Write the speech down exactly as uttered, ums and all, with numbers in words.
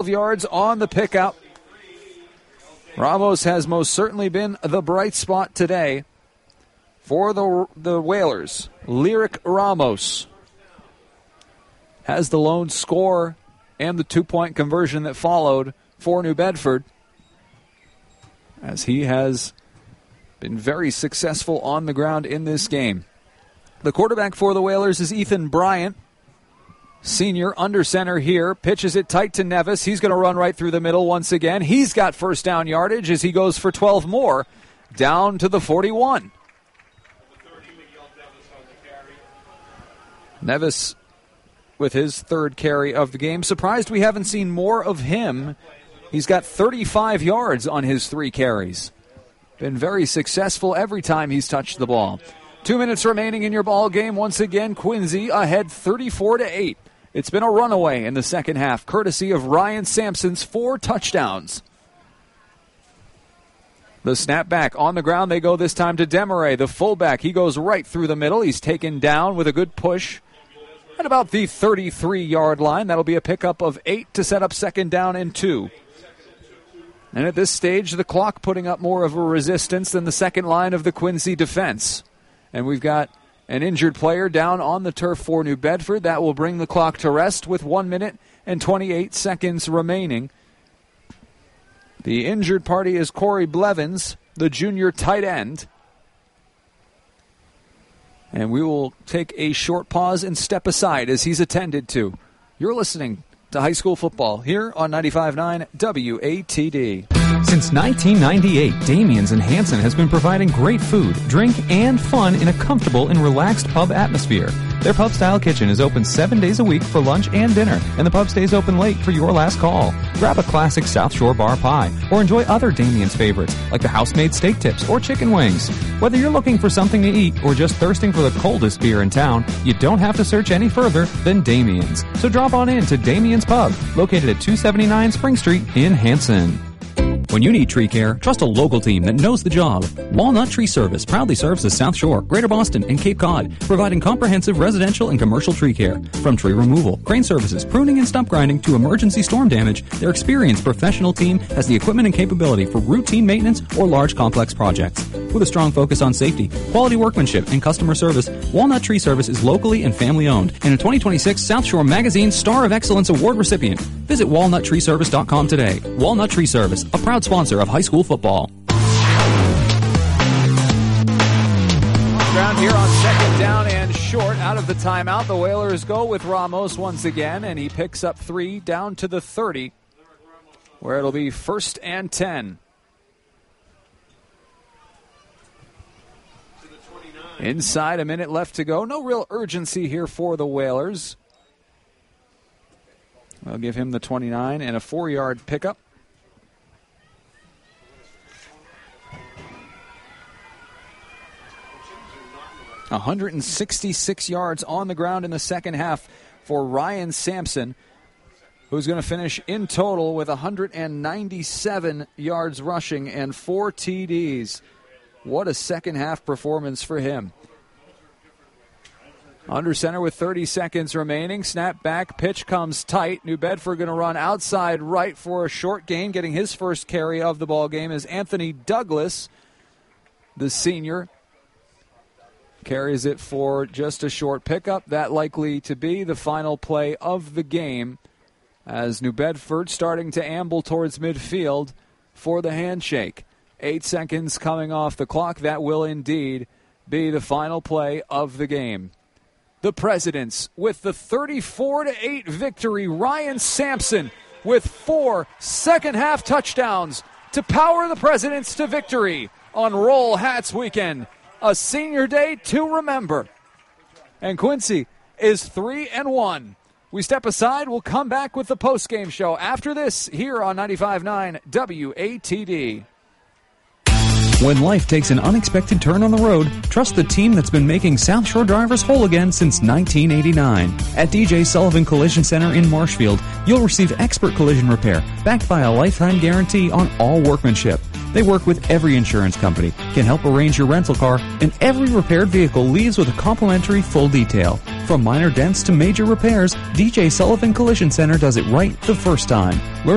yards on the pickup. Ramos has most certainly been the bright spot today for the, the Whalers. Lyric Ramos has the lone score and the two-point conversion that followed for New Bedford, as he has been very successful on the ground in this game. The quarterback for the Whalers is Ethan Bryant, senior, under center here. Pitches it tight to Nevis. He's going to run right through the middle once again. He's got first down yardage as he goes for twelve more, down to the forty-one. Nevis with his third carry of the game. Surprised we haven't seen more of him. He's got thirty-five yards on his three carries. Been very successful every time he's touched the ball. Two minutes remaining in your ball game. Once again, Quincy ahead thirty-four to eight. It's been a runaway in the second half, courtesy of Ryan Sampson's four touchdowns. The snap back on the ground. They go this time to Demaray, the fullback. He goes right through the middle. He's taken down with a good push at about the thirty-three-yard line. That'll be a pickup of eight to set up second down and two. And at this stage, the clock putting up more of a resistance than the second line of the Quincy defense. And we've got an injured player down on the turf for New Bedford. That will bring the clock to rest with one minute and twenty-eight seconds remaining. The injured party is Corey Blevins, the junior tight end. And we will take a short pause and step aside as he's attended to. You're listening to high school football here on ninety-five point nine W A T D. Since nineteen ninety-eight, Damien's in Hanson has been providing great food, drink, and fun in a comfortable and relaxed pub atmosphere. Their pub-style kitchen is open seven days a week for lunch and dinner, and the pub stays open late for your last call. Grab a classic South Shore bar pie, or enjoy other Damien's favorites, like the house-made steak tips or chicken wings. Whether you're looking for something to eat or just thirsting for the coldest beer in town, you don't have to search any further than Damien's. So drop on in to Damien's Pub, located at two seventy-nine Spring Street in Hanson. When you need tree care, trust a local team that knows the job. Walnut Tree Service proudly serves the South Shore, Greater Boston, and Cape Cod, providing comprehensive residential and commercial tree care. From tree removal, crane services, pruning and stump grinding to emergency storm damage, their experienced professional team has the equipment and capability for routine maintenance or large complex projects. With a strong focus on safety, quality workmanship, and customer service, Walnut Tree Service is locally and family owned, and a twenty twenty-six South Shore Magazine Star of Excellence Award recipient. Visit walnut tree service dot com today. Walnut Tree Service, a proud sponsor of high school football. Ground here on second down and short. Out of the timeout, the Whalers go with Ramos once again, and he picks up three down to the thirty, where it'll be first and ten. Inside, a minute left to go. No real urgency here for the Whalers. They'll give him the twenty-nine and a four-yard pickup. one hundred sixty-six yards on the ground in the second half for Ryan Sampson, who's going to finish in total with one hundred ninety-seven yards rushing and four T Ds. What a second half performance for him. Under center with thirty seconds remaining. Snap back, pitch comes tight. New Bedford going to run outside right for a short gain. Getting his first carry of the ball game is Anthony Douglas, the senior. Carries it for just a short pickup. That likely to be the final play of the game, as New Bedford starting to amble towards midfield for the handshake. Eight seconds coming off the clock. That will indeed be the final play of the game. The Presidents with the thirty-four to eight victory. Ryan Sampson with four second-half touchdowns to power the Presidents to victory on Roll Hats Weekend. A senior day to remember. And Quincy is three and one. We step aside. We'll come back with the postgame show after this here on ninety-five point nine W A T D. When life takes an unexpected turn on the road, trust the team that's been making South Shore drivers whole again since nineteen eighty-nine. At D J Sullivan Collision Center in Marshfield, you'll receive expert collision repair backed by a lifetime guarantee on all workmanship. They work with every insurance company, can help arrange your rental car, and every repaired vehicle leaves with a complimentary full detail. From minor dents to major repairs, D J Sullivan Collision Center does it right the first time. Learn